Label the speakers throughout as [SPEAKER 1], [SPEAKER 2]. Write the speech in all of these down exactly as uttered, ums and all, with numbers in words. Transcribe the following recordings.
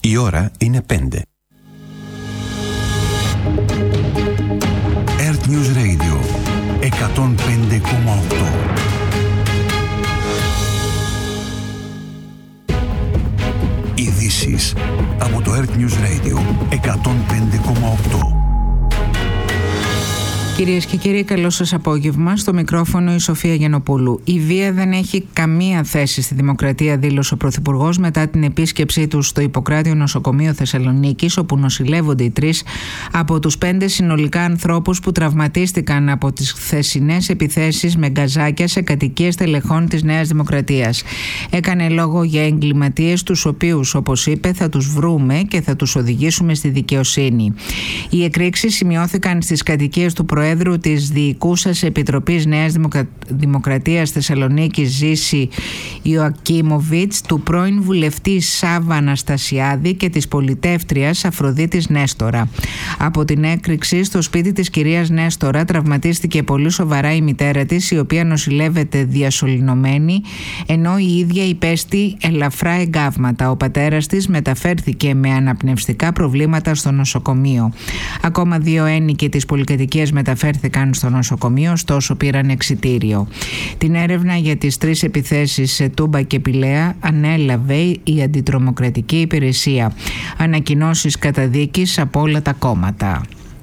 [SPEAKER 1] Η ώρα είναι πέντε.
[SPEAKER 2] Earth News Radio εκατόν πέντε κόμμα οκτώ. Ειδήσεις από το Earth News Radio εκατόν πέντε κόμμα οκτώ.
[SPEAKER 3] Κυρίες και κύριοι, καλό σας απόγευμα. Στο μικρόφωνο η Σοφία Γιαννοπούλου. Η βία δεν έχει καμία θέση στη δημοκρατία, δήλωσε ο Πρωθυπουργός μετά την επίσκεψή του στο Ιπποκράτιο Νοσοκομείο Θεσσαλονίκης, όπου νοσηλεύονται οι τρεις από τους πέντε συνολικά ανθρώπους που τραυματίστηκαν από τις χθεσινές επιθέσεις με γκαζάκια σε κατοικίες τελεχών της Νέας Δημοκρατίας. Έκανε λόγο για εγκληματίες, τους οποίους, όπως είπε, θα τους βρούμε και θα τους οδηγήσουμε στη δικαιοσύνη. Οι εκρήξεις σημειώθηκαν στις κατοικίες του Προέδρου της Διοικούσας Επιτροπής Νέας Δημοκρα... Δημοκρατίας Θεσσαλονίκης Ζήση Ιωακίμοβιτς, του πρώην βουλευτή Σάββα Αναστασιάδη και της πολιτεύτριας Αφροδίτης Νέστορα. Από την έκρηξη στο σπίτι της κυρίας Νέστορα τραυματίστηκε πολύ σοβαρά η μητέρα της, η οποία νοσηλεύεται διασωληνωμένη, ενώ η ίδια υπέστη ελαφρά εγκάβματα. Ο πατέρας της μεταφέρθηκε με αναπνευστικά προβλήματα στο νοσοκομείο. Ακόμα δύο ένοικοι της πολυκατοικίας μεταφέρθηκαν στο νοσοκομείο, ωστόσο πήραν εξιτήριο. Την έρευνα για τις τρεις επιθέσεις σε Τούμπα και Πηλαία ανέλαβε η Αντιτρομοκρατική Υπηρεσία. Ανακοινώσεις καταδίκης από όλα τα κόμματα.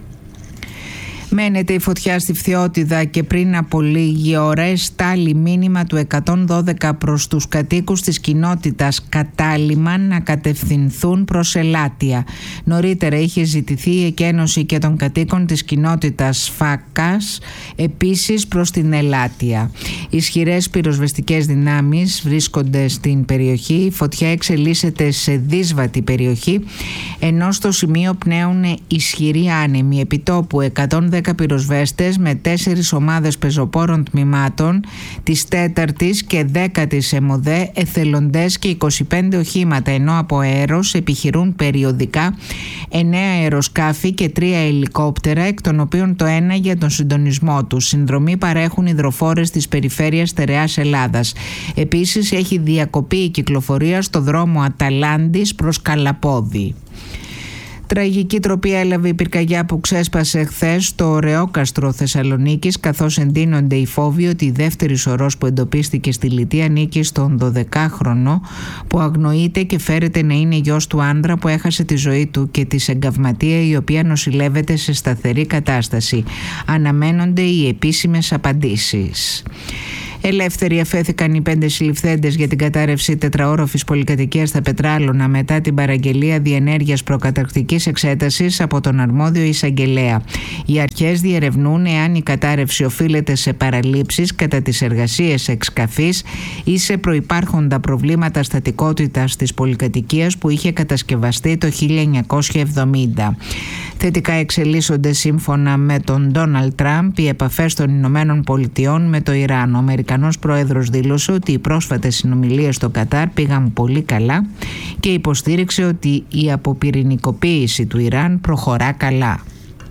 [SPEAKER 3] Μένεται η φωτιά στη Φθιώτιδα και πριν από λίγη ώρα εστάλει μήνυμα του εκατόν δώδεκα προς τους κατοίκους της κοινότητας Κατάλημαν να κατευθυνθούν προς Ελάτια. Νωρίτερα είχε ζητηθεί η εκένωση και των κατοίκων της κοινότητας Φάκας επίσης προς την Ελάτια. Ισχυρές πυροσβεστικές δυνάμεις βρίσκονται στην περιοχή. Η φωτιά εξελίσσεται σε δύσβατη περιοχή, ενώ στο σημείο πνέουν ισχυροί άνεμοι. Επιτόπου εκατόν δέκα πυροσβέστες με τέσσερις ομάδες πεζοπόρων τμήματων της τέταρτης και δέκατης ΕΜΟΔΕ, εθελοντές και είκοσι πέντε οχήματα, ενώ από αέρος επιχειρούν περιοδικά εννέα αεροσκάφη και τρία ελικόπτερα, εκ των οποίων το ένα για τον συντονισμό τους. Συνδρομή παρέχουν υδροφόρες της περιφέρειας Στερεάς Ελλάδας. Επίσης έχει διακοπεί η κυκλοφορία στο δρόμο Αταλάντης προς Καλαπόδη. Τραγική τροπή έλαβε η πυρκαγιά που ξέσπασε χθες στο Ρεόκαστρο Θεσσαλονίκης, καθώς εντείνονται οι φόβοι ότι η δεύτερη σωρός που εντοπίστηκε στη Λιτή ανήκει στον δωδεκάχρονο που αγνοείται και φέρεται να είναι γιος του άντρα που έχασε τη ζωή του και της εγκαυματία, η οποία νοσηλεύεται σε σταθερή κατάσταση. Αναμένονται οι επίσημες απαντήσεις. Ελεύθεροι αφέθηκαν οι πέντε συλληφθέντες για την κατάρρευση τετραόροφης πολυκατοικίας στα Πετράλωνα μετά την παραγγελία διενέργειας προκαταρκτικής εξέτασης από τον αρμόδιο εισαγγελέα. Οι αρχές διερευνούν εάν η κατάρρευση οφείλεται σε παραλήψεις κατά τις εργασίες εξκαφής ή σε προϋπάρχοντα προβλήματα στατικότητας της πολυκατοικίας που είχε κατασκευαστεί το χίλια εννιακόσια εβδομήντα. Θετικά εξελίσσονται σύμφωνα με τον Ντόναλντ Τραμπ οι επαφές των Ηνωμένων Πολιτειών με το Ιράν. Ο Αμερικανός πρόεδρος δήλωσε ότι οι πρόσφατες συνομιλίες στο Κατάρ πήγαν πολύ καλά και υποστήριξε ότι η αποπυρηνικοποίηση του Ιράν προχωρά καλά.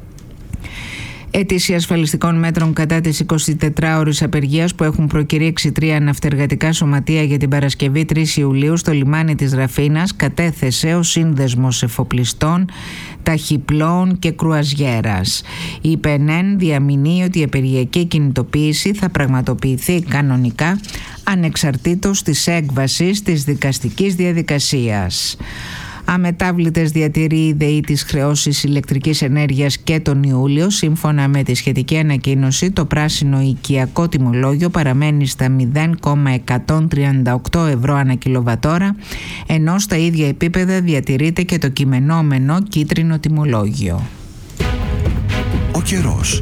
[SPEAKER 3] Αίτηση ασφαλιστικών μέτρων κατά της εικοσιτετράωρης απεργίας που έχουν προκηρύξει τρία ναυτεργατικά σωματεία για την Παρασκευή τρεις Ιουλίου στο λιμάνι της Ραφίνας κατέθεσε ο Σύνδεσμος Εφοπλιστών, Ταχυπλώων και Κρουαζιέρας. Η ΠΕΝΕΝ διαμηνύει ότι η απεργιακή κινητοποίηση θα πραγματοποιηθεί κανονικά ανεξαρτήτως της έκβασης της δικαστικής διαδικασίας. Αμετάβλητες διατηρεί η ΔΕΗ τις χρεώσεις ηλεκτρικής ενέργειας και τον Ιούλιο. Σύμφωνα με τη σχετική ανακοίνωση, το πράσινο οικιακό τιμολόγιο παραμένει στα μηδέν κόμμα εκατόν τριάντα οκτώ ευρώ ανά κιλοβατόρα, ενώ στα ίδια επίπεδα διατηρείται και το κειμενόμενο κίτρινο τιμολόγιο.
[SPEAKER 2] Ο καιρός.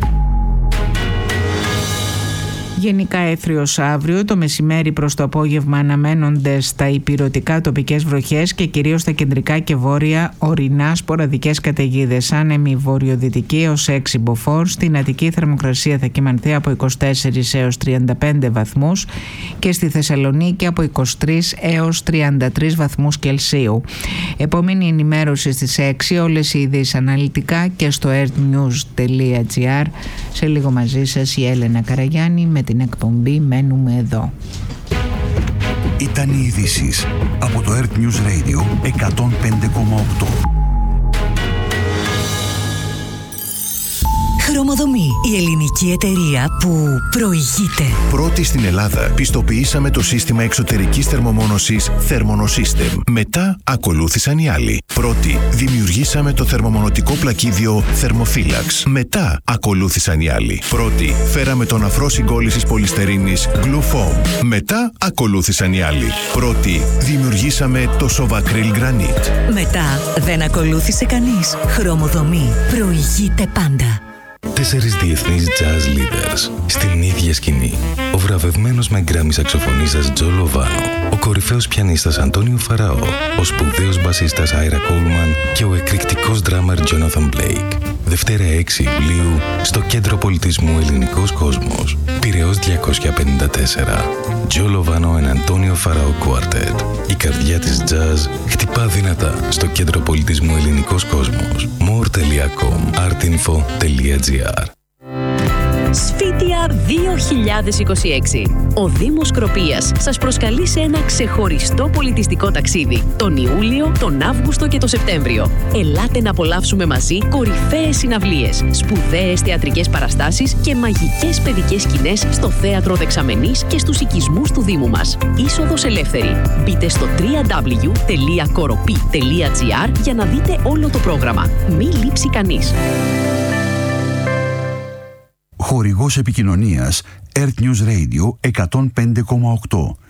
[SPEAKER 3] Γενικά έθριος αύριο, το μεσημέρι προς το απόγευμα αναμένονται στα ηπειρωτικά τοπικές βροχές και κυρίως στα κεντρικά και βόρεια ορεινά σποραδικές καταιγίδες. Άνεμη βορειοδυτική έως έξι μποφόρ. Στην Αττική θερμοκρασία θα κυμανθεί από είκοσι τέσσερις έως τριάντα πέντε βαθμούς και στη Θεσσαλονίκη από είκοσι τρεις έως τριάντα τρεις βαθμούς Κελσίου. Επόμενη ενημέρωση στις έξι, όλες οι ειδήσεις αναλυτικά και στο earthnews τελεία gr. Σε λίγο μαζί σας η Έλενα Καραγιάννη με την εκπομπή «Μένουμε εδώ».
[SPEAKER 2] Ήταν οι ειδήσεις από το Earth News Radio εκατόν πέντε κόμμα οκτώ.
[SPEAKER 1] Χρωμοδομή, η ελληνική εταιρεία που προηγείται.
[SPEAKER 4] Πρώτη στην Ελλάδα, πιστοποιήσαμε το σύστημα εξωτερικής θερμομόνωσης Thermonosystem. Μετά ακολούθησαν οι άλλοι. Πρώτη, δημιουργήσαμε το θερμομονωτικό πλακίδιο Thermophilax. Μετά ακολούθησαν οι άλλοι. Πρώτη, φέραμε τον αφρό συγκόλλησης πολυστερίνης Glufoam. Μετά ακολούθησαν οι άλλοι. Πρώτη, δημιουργήσαμε το Sovacryl Granite.
[SPEAKER 1] Μετά δεν ακολούθησε κανείς. Χρωμοδομή, προηγείται πάντα.
[SPEAKER 5] Τέσσερις διεθνείς jazz leaders στην ίδια σκηνή. Ο βραβευμένος με γκράμι σαξοφωνίστας Τζο Λοβάνο, ο κορυφαίος πιανίστας Αντώνιο Φαραώ, ο σπουδαίος μπασίστας Άιρα Κόλμαν και ο εκρηκτικός ντράμερ Τζόναθαν Μπλέικ. Δευτέρα έξι Ιουλίου στο Κέντρο Πολιτισμού Ελληνικός Κόσμος, Πειραιώς διακόσια πενήντα τέσσερα. Τζο Λοβάνο and Αντώνιο Φαραώ Quartet. Η καρδιά της jazz χτυπά δυνατά στο Κέντρο Πολιτισμού Ελληνικός Κόσμος. more τελεία com, artinfo τελεία gr.
[SPEAKER 6] Σφίτια δύο χιλιάδες είκοσι έξι. Ο Δήμος Σκροπίας σας προσκαλεί σε ένα ξεχωριστό πολιτιστικό ταξίδι τον Ιούλιο, τον Αύγουστο και τον Σεπτέμβριο. Ελάτε να απολαύσουμε μαζί κορυφαίες συναυλίες, σπουδαίες θεατρικές παραστάσεις και μαγικές παιδικές σκηνές στο Θέατρο Δεξαμενής και στους οικισμούς του Δήμου μας. Είσοδος ελεύθερη. Μπείτε στο double-u double-u double-u τελεία κοροπή τελεία gr για να δείτε όλο το πρόγραμμα. Μη λείψει κανείς.
[SPEAKER 2] Χορηγός επικοινωνίας Earth News Radio εκατόν πέντε κόμμα οκτώ.